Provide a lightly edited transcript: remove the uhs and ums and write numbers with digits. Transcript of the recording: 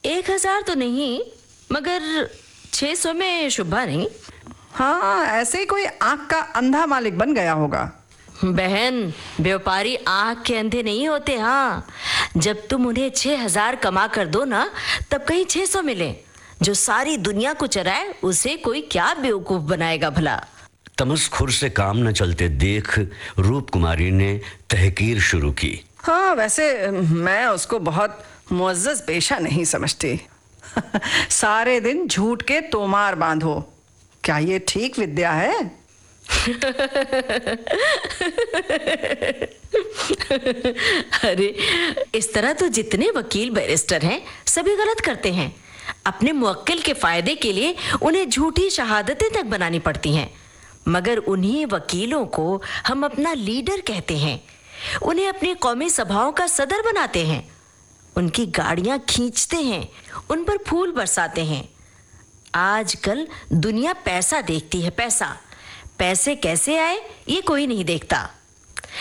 1000 तो नहीं, मगर 600 में शुभा नहीं। हाँ, ऐसे ही कोई आंख का अंधा मालिक बन गया होगा। बहन, व्यापारी आंख के अंधे नहीं होते। हाँ, जब तुम उन्हें 6000 कमा कर दो ना, तब कहीं 600 मिले। जो सारी दुनिया को चराए उसे कोई क्या बेवकूफ बनाएगा भला। तमस्खुर से काम न चलते देख रूप कुमारी ने तहकीर शुरू की। हाँ, वैसे मैं उसको बहुत मुअज़्ज़ज़ पेशा नहीं समझती। सारे दिन झूठ के तोमार बांधो, क्या ये ठीक विद्या है? अरे, इस तरह तो जितने वकील बैरिस्टर हैं सभी गलत करते हैं। अपने मुवक्किल के फायदे के लिए उन्हें झूठी शहादतें तक बनानी पड़ती हैं, मगर उन्हीं वकीलों को हम अपना लीडर कहते हैं। उन्हें अपनी कौमी सभाओं का सदर बनाते हैं, उनकी गाड़ियां खींचते हैं, उन पर फूल बरसाते हैं। आजकल दुनिया पैसा देखती है, पैसा। पैसे कैसे आए ये कोई नहीं देखता।